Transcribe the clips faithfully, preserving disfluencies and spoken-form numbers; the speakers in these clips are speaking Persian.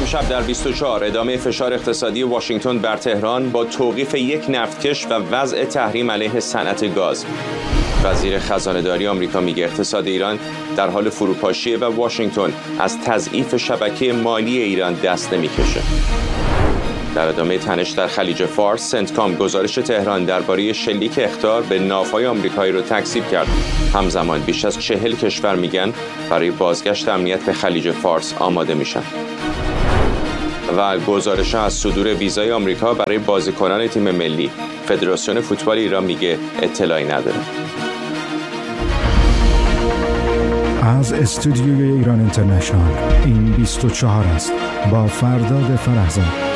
امشب در بیست و چهار ادامه فشار اقتصادی واشنگتن بر تهران با توقیف یک نفتکش و وضع تحریم علیه صنعت گاز. وزیر خزانه‌داری آمریکا میگه اقتصاد ایران در حال فروپاشیه و واشنگتن از تضعیف شبکه مالی ایران دست نمیکشه. در ادامه تنش در خلیج فارس، سنتکام گزارش تهران درباره شلیک اخطار به ناوهای آمریکایی رو تکذیب کرد. همزمان بیش از چهل کشور میگن برای بازگشت امنیت به خلیج فارس آماده میشن. و گزارش از صدور ویزای آمریکا برای بازیکنان تیم ملی. فدراسیون فوتبال ایران میگه اطلاعی نداره. از استودیوی ایران اینترنشنال این بیست و چهار است با فرداد فرهزاد.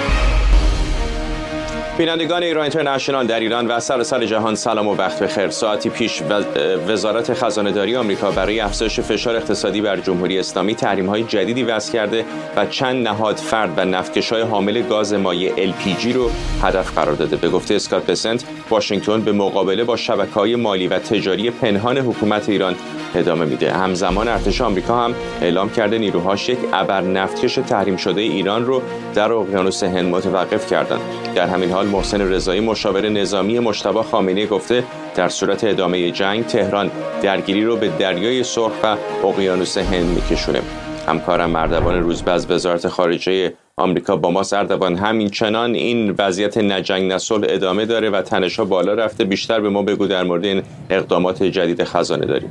بینندگان ایران اینترنشنال در ایران و سراسر جهان سلام و وقت بخیر. ساعتی پیش وزارت خزانه‌داری آمریکا برای افزایش فشار اقتصادی بر جمهوری اسلامی تحریم‌های جدیدی وضع کرده و چند نهاد فرد و نفتکش‌های حامل گاز مایع ال پی جی رو هدف قرار داده. به گفته اسکات بسنت، واشنگتن به مقابله با شبکه‌های مالی و تجاری پنهان حکومت ایران ادامه میده. همزمان ارتش آمریکا هم اعلام کرده نیروهاش یک ابر نفتکش تحریم شده ایران رو در اقیانوس هند متوقف کردند. در همین حال محسن رضایی مشاور نظامی مجتبی خامنه‌ای گفته در صورت ادامه جنگ تهران درگیری رو به دریای سرخ و اقیانوس هند میکشونه. همکارم اردوان روزبه از وزارت خارجه آمریکا با ماست. اردوان، همین چنان این وضعیت نه جنگ نه صلح ادامه داره و تنش‌ها بالا رفته. بیشتر به ما بگو در مورد این اقدامات جدید خزانه‌داری.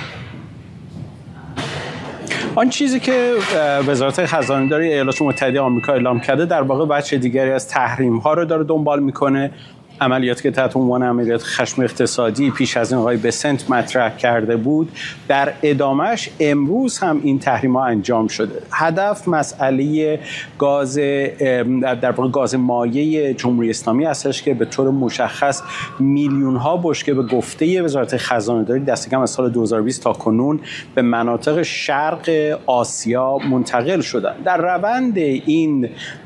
آن چیزی که وزارت خزانه‌داری ایالات متحده آمریکا اعلام کرده در واقع بچه دیگری از تحریم‌ها رو داره دنبال میکنه. عملیاتی که تحت عنوان عملیات خشم اقتصادی پیش از این آقای بسنت مطرح کرده بود، در ادامهش امروز هم این تحریم‌ها انجام شده. هدف مسئله گاز در واقع گاز مایع جمهوری اسلامی هستش که به طور مشخص میلیون‌ها بشکه به گفته وزارت خزانه‌داری دست کم از سال دو هزار و بیست تا کنون به مناطق شرق آسیا منتقل شدن. در روند این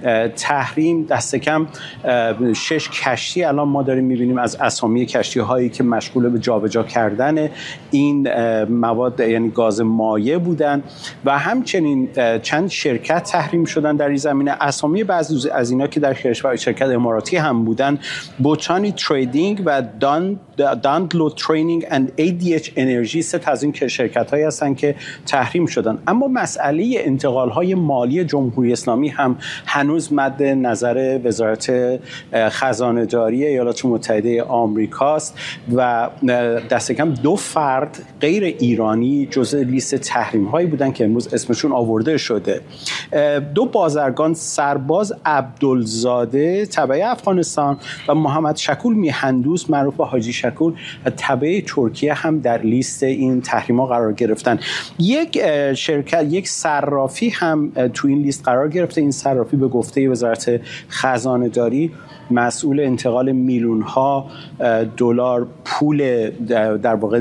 تحریم دست کم شش کشتی الان ما داریم می‌بینیم از اسامی کشتی‌هایی که مشغول به جابجا کردن این مواد یعنی گاز مایع بودن و همچنین چند شرکت تحریم شدن در این زمینه. اسامی بعضی از اینا که در شرکت اماراتی هم بودن، بوتانی تریدینگ و دان داندلو ترینینگ اند ای دی اچ انرژی، سه تا از این شرکت‌هایی هستن که تحریم شدن. اما مسئله انتقال‌های مالی جمهوری اسلامی هم هنوز مد نظر وزارت خزانه‌داری ایالات متحده آمریکاست و دست کم دو فرد غیر ایرانی جزء لیست تحریم هایی بودن که امروز اسمشون آورده شده. دو بازرگان، سرباز عبدالزاده تبع افغانستان و محمد شکول میهندوست معروف به حاجی شکول تبع ترکیه هم در لیست این تحریم ها قرار گرفتن. یک شرکت یک صرافی هم تو این لیست قرار گرفته. این صرافی به گفته وزارت خزانه‌داری مسئول انتقال میلیون ها دلار پول در واقع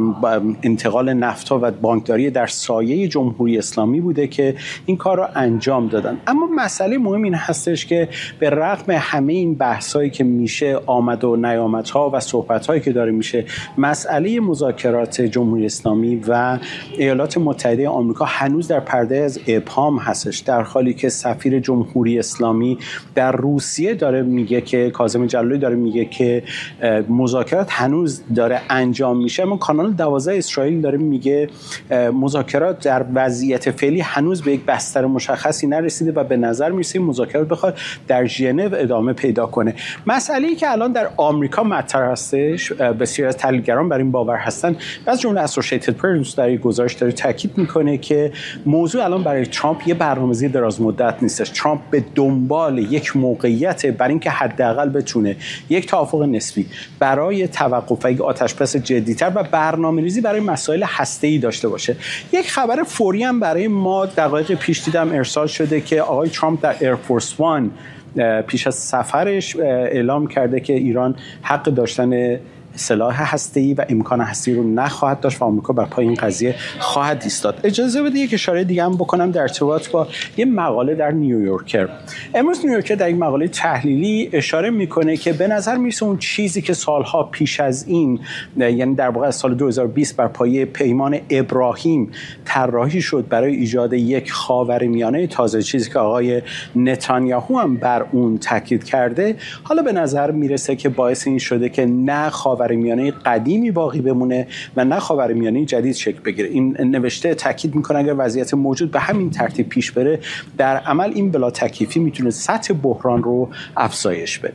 انتقال نفت و بانکداری در سایه جمهوری اسلامی بوده که این کار رو انجام دادن. اما مسئله مهم این هستش که به رغم همه این بحثایی که میشه، آمد و نیامدها و صحبت‌هایی که داره میشه، مسئله مذاکرات جمهوری اسلامی و ایالات متحده آمریکا هنوز در پرده از ابهام هستش، در حالی که سفیر جمهوری اسلامی در روسیه داره میگه که کاظم جلالی داره میگه که مذاکرات هنوز داره انجام میشه. اما کانال دوازده اسرائیل داره میگه مذاکرات در وضعیت فعلی هنوز به یک بستر مشخصی نرسیده و به نظر میرسه مذاکرات بخواد در ژنو ادامه پیدا کنه. مسئله‌ای که الان در آمریکا مطرح هستش، بسیاری از تحلیلگران بر این باور هستن و از جمله اسوسییتد پرس در یک گزارش داره تاکید میکنه که موضوع الان برای ترامپ یه برنامه‌ریزی دراز مدت نیستش. ترامپ به دنبال یک موقعیت برای اینکه حداقل بتونه یک توافق نسبی برای توقف یک آتش‌بس جدی‌تر و برنامه‌ریزی برای مسائل هسته‌ای داشته باشه. یک خبر فوری هم برای ما دقایق پیش دیدم ارسال شده که آقای ترامپ در ایرفورس وان پیش از سفرش اعلام کرده که ایران حق داشتن سلاح هسته‌ای و امکان هسته‌ای رو نخواهد داشت و آمریکا بر پای این قضیه خواهد ایستاد. اجازه بده یک اشاره دیگه هم بکنم در ارتباط با یه مقاله در نیویورکر. امروز نیویورکر در این مقاله تحلیلی اشاره میکنه که به نظر میرسه اون چیزی که سالها پیش از این، یعنی در واقع از سال دو هزار و بیست بر پایه پیمان ابراهیم طراحی شد برای ایجاد یک خاورمیانه تازه، چیزی که آقای نتانیاهو هم بر اون تاکید کرده، حالا به نظر میرسه که باعث این شده که نه خاورمیانه قدیمی باقی بمونه و نه خاورمیانه جدید شکل بگیره. این نوشته تاکید میکنه اگر وضعیت موجود به همین ترتیب پیش بره، در عمل این بلا تکلیفی میتونه سطح بحران رو افزایش بده.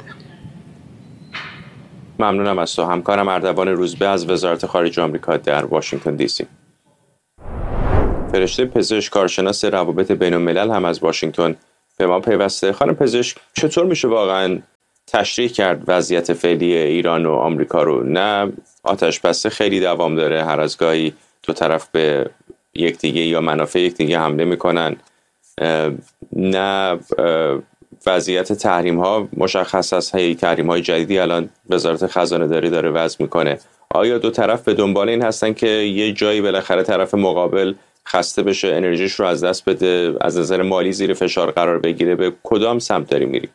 ممنونم از تو. همکارم اردوان روزبه از وزارت خارجه آمریکا در واشنگتن دی سی. فرشته پزشک، کارشناس روابط بین الملل هم از واشنگتن به ما پیوسته. خانم پزشک، چطور میشه واقعا تشریح کرد وضعیت فعلی ایران و آمریکا رو؟ نه آتش بسته خیلی دوام داره، هر از گاهی دو طرف به یکدیگه یا منافع یکدیگه حمله میکنن، نه وضعیت تحریم ها مشخص است. هی تحریم های جدیدی الان وزارت خزانه داری داره وضع میکنه. آیا دو طرف به دنبال این هستن که یه جایی بالاخره طرف مقابل خسته بشه، انرژیش رو از دست بده، از نظر مالی زیر فشار قرار بگیره؟ به کدام سمت داری میری؟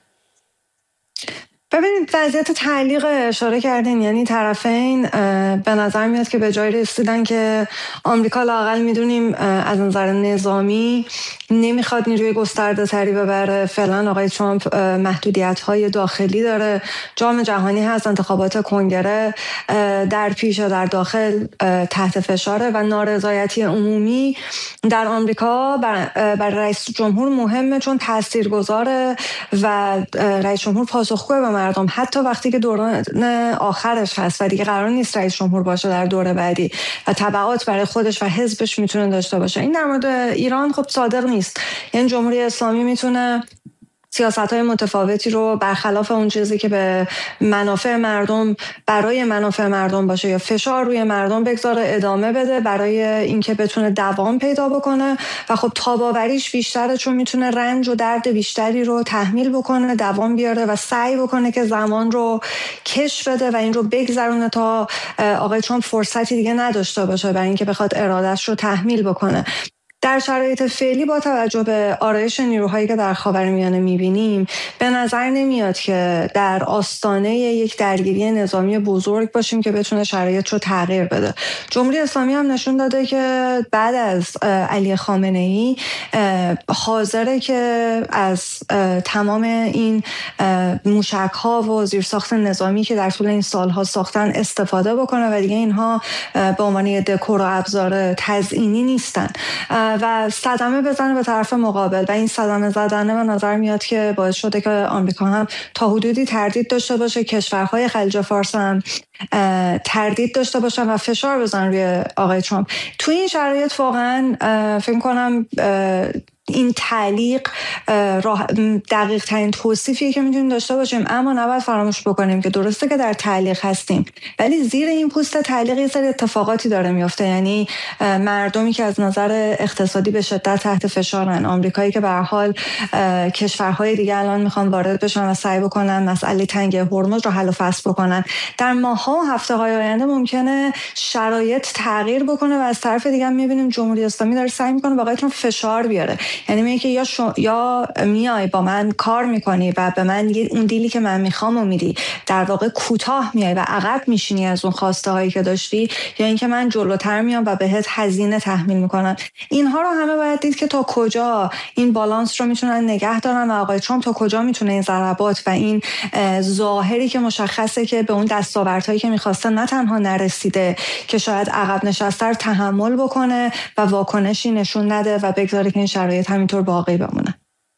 ببینید، وضعیت تعلیق اشاره کردین، یعنی طرفین به نظر میاد که به جای رسیدن که آمریکا لااقل میدونیم از نظر نظامی نمیخواد نیروی گسترده تری ببره. فعلا آقای ترامپ محدودیت های داخلی داره، جام جهانی هست، انتخابات کنگره در پیش و در داخل تحت فشاره و نارضایتی عمومی در آمریکا بر, بر رئیس جمهور مهمه، چون تاثیرگذاره و رئیس جمهور پاسخگوه به مردم، حتی وقتی که دوران آخرش هست و دیگه قرار نیست رئیس جمهور باشه در دوره بعدی و تبعات برای خودش و حزبش میتونه داشته باشه. این در مورد ایران خب صادق نیست. یعنی جمهوری اسلامی میتونه سیاست‌های متفاوتی رو برخلاف اون چیزی که به منافع مردم برای منافع مردم باشه یا فشار روی مردم بگذاره ادامه بده برای اینکه بتونه دوام پیدا بکنه و خب تاباوریش بیشتره، چون میتونه رنج و درد بیشتری رو تحمیل بکنه، دوام بیاره و سعی بکنه که زمان رو کش بده و این رو بگذرونه تا آقای ترامپ فرصتی دیگه نداشته باشه برای اینکه بخواد ارادهش رو تحمیل بکنه. در شرایط فعلی با توجه به آرایش نیروهایی که در خاورمیانه می‌بینیم، به نظر نمیاد که در آستانه یک درگیری نظامی بزرگ باشیم که بتونه شرایط رو تغییر بده. جمهوری اسلامی هم نشون داده که بعد از علی خامنه‌ای حاضره که از تمام این موشک‌ها و زیرساخت نظامی که در طول این سال‌ها ساختن استفاده بکنه و دیگه اینها به عنوان دکور و ابزار تزیینی نیستن و صدمه بزنه به طرف مقابل. و این صدمه زدنه به نظر میاد که باعث شده که آمریکا هم تا حدودی تردید داشته باشه، کشورهای خلیج فارس هم تردید داشته باشن و فشار بزنن روی آقای ترامپ. تو این شرایط واقعا فکر کنم این تعلیق دقیق ترین توصیفیه که میتونیم داشته باشیم، اما نباید فراموش بکنیم که درسته که در تعلیق هستیم، ولی زیر این پوست تعلیق یه سری اتفاقاتی داره میفته. یعنی مردمی که از نظر اقتصادی به شدت تحت فشارن، آمریکایی که به هر حال کشورهای دیگه الان میخوان وارد بشن و سعی بکنن مسئله تنگه هرمز رو حل و فصل بکنن. در ماه‌ها و هفته‌های آینده ممکنه شرایط تغییر بکنه و از طرف دیگه هم میبینیم جمهوری اسلامی داره سعی میکنه واقعا فشار بیاره. یعنی میگه که یا شو یا میای با من کار میکنی و به من اون دیلی که من میخوام و میدی، در واقع کوتاه میای و عقب میشینی از اون خواسته هایی که داشتی، یا اینکه من جلوتر میام و بهت هزینه تحمیل میکنم. اینها رو همه باید دید که تا کجا این بالانس رو میتونن نگه دارن و آقای ترامپ تا کجا میتونه این ضربات و این ظاهری که مشخصه که به اون دستاوردهایی که میخواسته نه تنها نرسیده، که شاید عقب نشسته رو تحمل بکنه و واکنشی نشون نده و بگذاره که این شرایط همینطور باقی بمونه.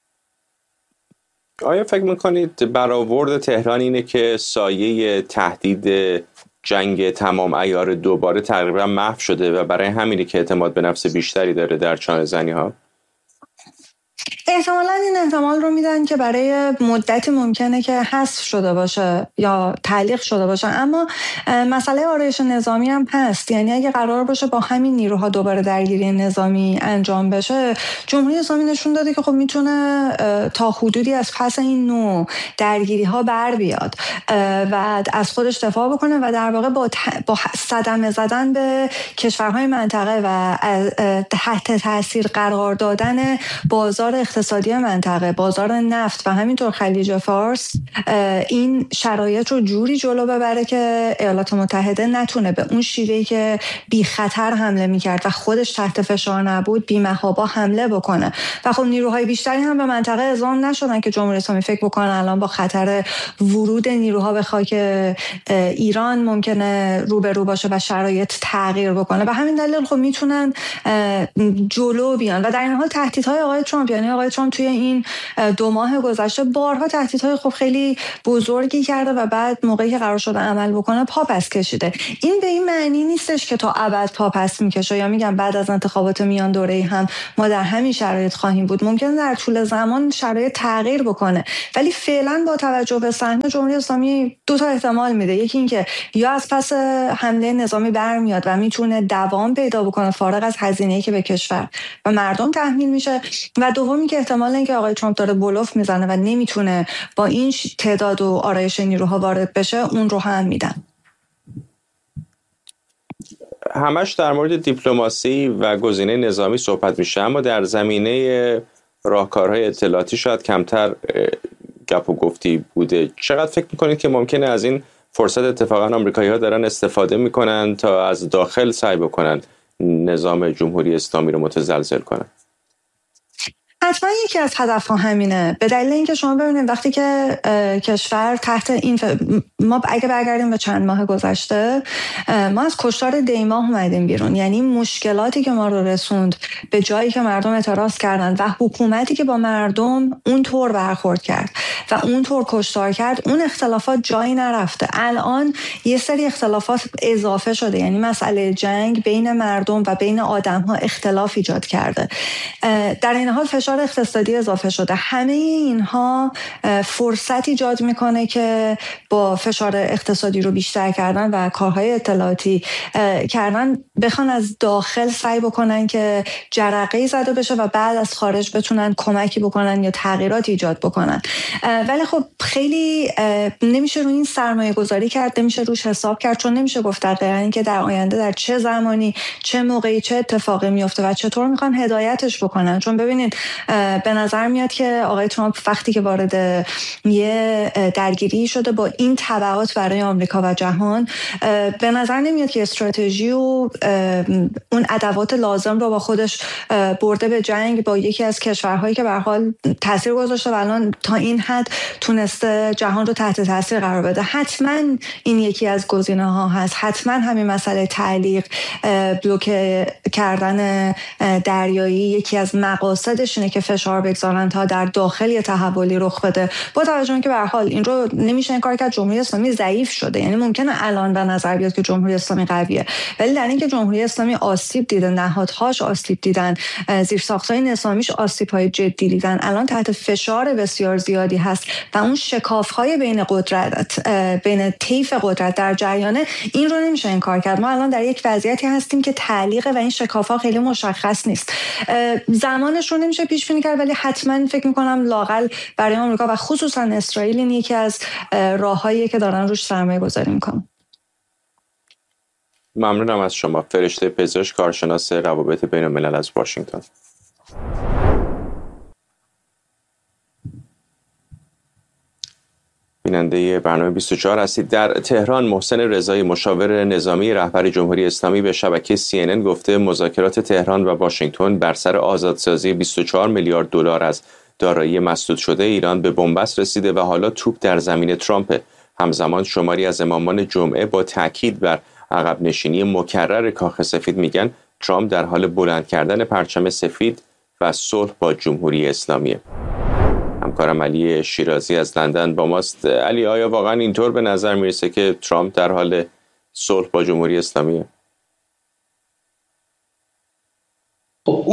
آیا فکر میکنید برآورد تهران اینه که سایه تهدید جنگ تمام عیار دوباره تقریبا محو شده و برای همینی که اعتماد به نفس بیشتری داره در چانه زنی ها؟ احتمالاً این احتمال رو میدن که برای مدتی ممکنه که حذف شده باشه یا تعلیق شده باشه، اما مسئله آرایش نظامی هم هست. یعنی اگه قرار باشه با همین نیروها دوباره درگیری نظامی انجام بشه، جمهوری اسلامی نشون داده که خب میتونه تا حدودی از پس این نوع درگیری ها بر بیاد و از خودش دفاع بکنه و در واقع با با صدمه زدن به کشورهای منطقه و تحت تاثیر قرار دادن بازار اقتصادی منطقه، بازار نفت و همینطور خلیج فارس، این شرایط رو جوری جلو ببره که ایالات متحده نتونه به اون شیوهی که بی خطر حمله میکرد و خودش تحت فشار نبود بی محابا حمله بکنه. و خب نیروهای بیشتری هم به منطقه اعزام نشدن که جمهوری اسلامی فکر بکنه الان با خطر ورود نیروها به خاک ایران ممکنه روبرو باشه و شرایط تغییر بکنه. به همین دلیل خب میتونن جلو بیان. و در این حال تهدیدهای آقای ترامپ، یعنی آقای ترامپ توی این دو ماه گذشته بارها تهدیدهای خب خیلی بزرگی کرده و بعد موقعی که قرار شده عمل بکنه پا پس کشیده. این به این معنی نیستش که تا ابد پا پس میکشه یا میگم بعد از انتخابات میان دوره‌ای هم ما در همین شرایط خواهیم بود. ممکنه در طول زمان شرایط تغییر بکنه، ولی فعلا با توجه به صحنه جمهوری اسلامی دو تا احتمال میده. یکی این که یا از پس حمله نظامی برمیاد و میتونه دوام پیدا بکنه فارغ از هزینه‌ای که به کشور و مردم تحمیل میشه، و دومی که احتمال اینکه آقای ترامپ داره بلوف میزنه و نمیتونه با این تعداد و آرایش نیروها وارد بشه، اون رو هم میدن. همش در مورد دیپلماسی و گزینه نظامی صحبت میشه، اما در زمینه راهکارهای اطلاعاتی شاید کمتر گپ و گفتی بوده. چقدر فکر میکنید که ممکنه از این فرصت اتفاقا آمریکایی‌ها دارن استفاده میکنن تا از داخل سعی بکنن نظام جمهوری اسلامی رو متزلزل کنن؟ حتما یکی از هدفها همینه، به دلیل اینکه شما ببینید وقتی که کشور تحت این ف... ما اگه برگردیم به چند ماه گذشته، ما از کشتار دیماه اومدیم بیرون. یعنی مشکلاتی که ما رو رسوند به جایی که مردم اعتراض کردن و حکومتی که با مردم اون طور برخورد کرد و اون طور کشتار کرد، اون اختلافات جایی نرفته. الان یه سری اختلافات اضافه شده، یعنی مسئله جنگ بین مردم و بین آدم‌ها اختلاف ایجاد کرده. در این حال فشار اقتصادی اضافه شده. همه اینها فرصت ایجاد میکنه که با فشار اقتصادی رو بیشتر کردن و کارهای اطلاعاتی کردن بخوان از داخل سعی بکنن که جرقه‌ای زده بشه و بعد از خارج بتونن کمکی بکنن یا تغییرات ایجاد بکنن. ولی خب خیلی نمیشه روی این سرمایه گذاری کرد، نمیشه روش حساب کرد، چون نمیشه گفت دقیقاً اینکه در آینده در چه زمانی، چه موقعی، چه اتفاقی میفته و چطور میخوان هدایتش بکنن. چون ببینید به نظر میاد که آقای ترامپ وقتی که وارد یه درگیری شده با این تبعات برای آمریکا و جهان، به نظر نمیاد که استراتژی و اون ادوات لازم رو با خودش برده به جنگ با یکی از کشورهایی که به هر حال تاثیر گذاشته و الان تا این حد تونسته جهان رو تحت تاثیر قرار بده. حتما این یکی از گزینه ها هست. حتما همین مسئله تعلیق، بلوکه کردن دریایی یکی از مقاصدش اینه که فشار بگذارن تا در داخل یه تحولی رخ بده. با توجه که به هر حال این رو نمیشه انکار کرد جمهوری اسلامی ضعیف شده. یعنی ممکنه الان به نظر بیاد که جمهوری اسلامی قویه، ولی در اینکه جمهوری اسلامی آسیب دیده، نهادهاش آسیب دیدن، زیرساخت‌های نظامیش آسیب‌های جدی دیدن، الان تحت فشار بسیار زیادی هست و اون شکاف‌های بین قدرت، بین طیف قدرت در جریانه، این رو نمیشه انکار کرد. ما الان در یک وضعیتی هستیم که تعلیق و این شکاف‌ها خیلی مشخص نیست. زمانش رو نمیشه پیش بینی کرد، ولی حتما فکر می‌کنم لااقل برای آمریکا و خصوصا اسرائیل این یکی از راه‌هایی که دارن روش سرمایه گذاری می‌کنن. ممنونم از شما. فرشته پزشک، کارشناس روابط بین الملل از واشنگتن. بیننده برنامه بیست و چهار هستید. در تهران محسن رضایی، مشاور نظامی رهبر جمهوری اسلامی، به شبکه سی ان ان گفته مذاکرات تهران و واشنگتن بر سر آزادسازی بیست و چهار میلیارد دلار از دارایی مسدود شده ایران به بنبست رسیده و حالا توپ در زمین ترامپ. همزمان شماری از امامان جمعه با تاکید بر عقب نشینی مکرر کاخ سفید میگن ترامپ در حال بلند کردن پرچم سفید و صلح با جمهوری اسلامی. همکارم علی شیرازی از لندن با ماست. علی، آیا واقعا اینطور به نظر میرسه که ترامپ در حال صلح با جمهوری اسلامیه؟ خب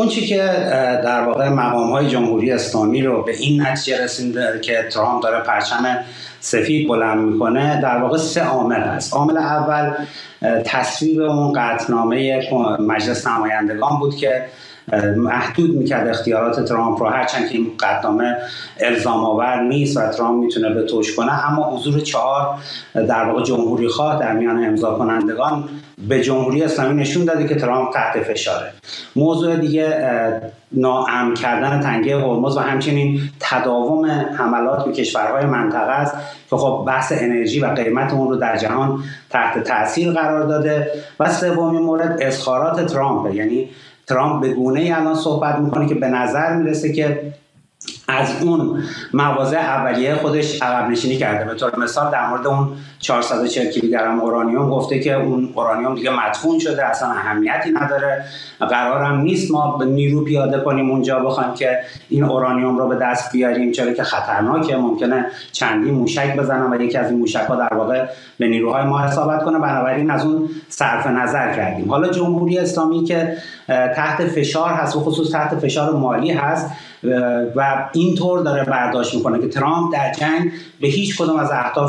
اون چی که در واقع مقام‌های جمهوری اسلامی رو به این نتیجه رسونده که ترامپ داره پرچم سفید بلند میکنه در واقع سه عامل هست. عامل اول تصویب اون قطعنامه مجلس نمایندگان بود که محدود میکرد اختیارات ترامپ رو، هرچند که این قطعنامه الزام آور نیست و ترامپ میتونه به توش کنه، اما حضور چهار در واقع جمهوری خواه در میان امضا کنندگان به جمهوری اسلامی نشون داده که ترامپ تحت فشاره. موضوع دیگه ناامن کردن تنگه هرمز و همچنین تداوم حملات به کشورهای منطقه است که خب بحث انرژی و قیمت اون رو در جهان تحت تاثیر قرار داده. و سومین مورد اظهارات ترامپ، یعنی ترامپ به گونه‌ای الان صحبت میکنه که به نظر میرسه که از اون مواضع اولیه خودش عقب نشینی کرده. به طور مثال در مورد اون چهارصد و چهل کیلوگرم اورانیوم گفته که اون اورانیوم دیگه مدفون شده، اصلا اهمیتی نداره، قرارم نیست ما نیرو پیاده کنیم اونجا بخوایم که این اورانیوم رو به دست بیاریم، چرا که خطرناکه، ممکنه چندین موشک بزنن و یکی از این موشک‌ها در واقع به نیروهای ما اصابت کنه، بنابراین از اون صرف نظر کردیم. حالا جمهوری اسلامی که تحت فشار هست و خصوص تحت فشار مالی هست و اینطور داره برداشت میکنه که ترامپ در جنگ به هیچ کدوم از اهداف